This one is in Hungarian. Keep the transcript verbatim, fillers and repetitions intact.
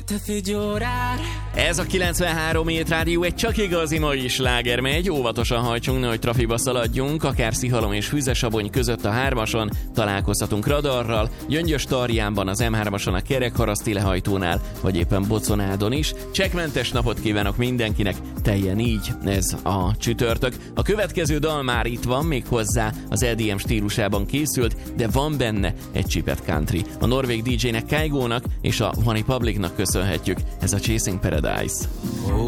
Ez a kilencvenhárom ét rádió, egy csak igazi mai sláger megy. Óvatosan hajtsunk, nehogy trafiba szaladjunk. Akár Szihalom és Füzesabony között a hármason találkozhatunk radarral, Gyöngyös Tarjánban, az em hármason a Kerekharaszti lehajtónál, vagy éppen Boconádon is. Csekkmentes napot kívánok mindenkinek, teljen így ez a csütörtök. A következő dal már itt van, még hozzá az é dé em stílusában készült, de van benne egy csipet country. A norvég dé jének Kaigónak és a One Republicnak köszönhetjük. Ez a Chasing Paradise. Oh,